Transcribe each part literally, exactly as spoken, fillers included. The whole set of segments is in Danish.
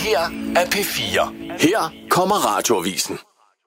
her er P fire. Her kommer Radioavisen.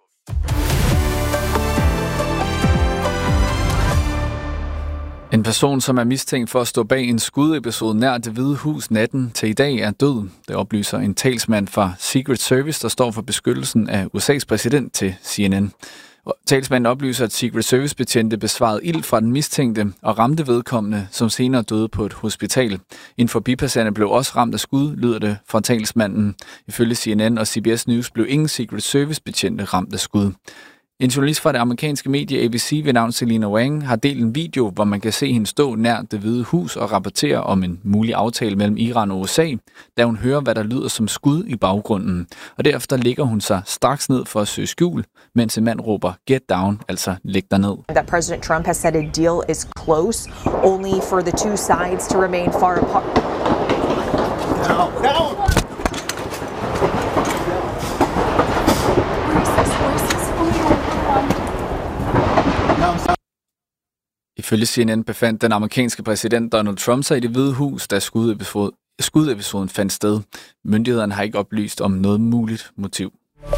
En person, som er mistænkt for at stå bag en skudepisode nær Det Hvide Hus natten til i dag, er død. Det oplyser en talsmand fra Secret Service, der står for beskyttelsen af U S A's præsident, til C N N. Talsmanden oplyser, at Secret Service-betjente besvarede ild fra den mistænkte og ramte vedkommende, som senere døde på et hospital. En forbipasserende blev også ramt af skud, lyder det fra talsmanden. Ifølge C N N og C B S News blev ingen Secret Service-betjente ramt af skud. En journalist fra det amerikanske medie A B C ved navn Selina Wang har delt en video, hvor man kan se hende stå nær Det Hvide Hus og rapportere om en mulig aftale mellem Iran og U S A, da hun hører, hvad der lyder som skud i baggrunden. Og derefter ligger hun sig straks ned for at søge skjul, mens en mand råber "Get down", altså læg dig ned. That President Trump has said a deal is close, only for the two sides to remain far apart. Down, down. Ifølge C N N befandt den amerikanske præsident Donald Trump sig i Det Hvide Hus, da skudepisode, skudepisoden fandt sted. Myndighederne har ikke oplyst om noget muligt motiv.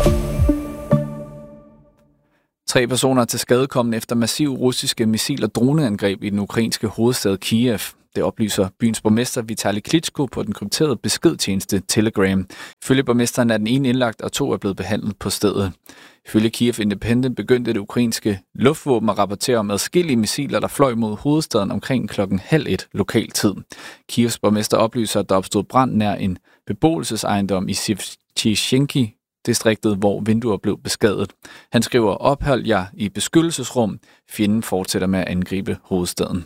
Tre personer er til skadekommen efter massive russiske missil- og droneangreb i den ukrainske hovedstad Kiev. Det oplyser byens borgmester Vitali Klitschko på den krypterede beskedtjeneste Telegram. Ifølge borgmesteren er den ene indlagt, og to er blevet behandlet på stedet. Ifølge Kiev Independent begyndte det ukrainske luftvåben at rapportere om adskillige missiler, der fløj mod hovedstaden omkring klokken halv et lokal tid. Kievs borgmester oplyser, at der opstod brand nær en beboelsesejendom i Shevchenki-distriktet, hvor vinduer blev beskadiget. Han skriver: "Ophold jer i beskyttelsesrum. Fjenden fortsætter med at angribe hovedstaden."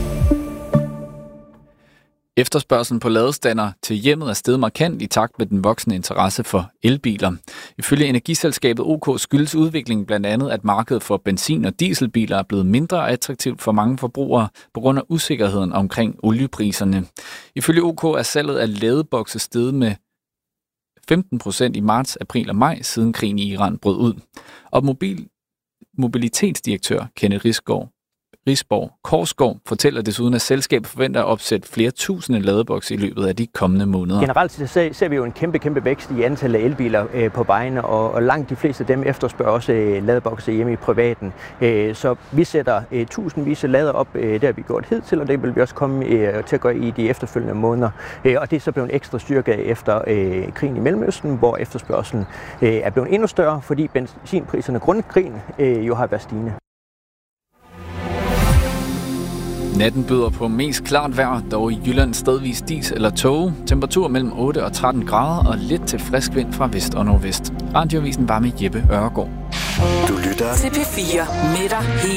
Efterspørgslen på ladestander til hjemmet er steget markant i takt med den voksende interesse for elbiler. Ifølge energiselskabet O K skyldes udviklingen blandt andet, at markedet for benzin- og dieselbiler er blevet mindre attraktivt for mange forbrugere på grund af usikkerheden omkring oliepriserne. Ifølge O K er salget af ladebokse steget med femten procent i marts, april og maj, siden krigen i Iran brød ud. Og mobil, mobilitetsdirektør Kenneth Risgaard Risborg Korsgaard fortæller desuden, at selskabet forventer at opsætte flere tusinde ladebokse i løbet af de kommende måneder. Generelt ser, ser vi jo en kæmpe, kæmpe vækst i antallet af elbiler øh, på vejene, og, og langt de fleste af dem efterspørger også øh, ladebokse hjemme i privaten. Øh, så vi sætter øh, tusindvis af lader op, øh, det har vi gjort hidtil, og det vil vi også komme øh, til at gøre i de efterfølgende måneder. Øh, og det er så blevet en ekstra styrke efter øh, krigen i Mellemøsten, hvor efterspørgselen øh, er blevet endnu større, fordi benzinpriserne grundet krigen øh, jo har været stigende. Natten byder på mest klart vejr, dog i Jylland stedvis dis eller tåge. Temperatur mellem otte og tretten grader og lidt til frisk vind fra vest og nordvest. Radioavisen var med Jeppe Ørgaard. Du lytter til P fire med dig hele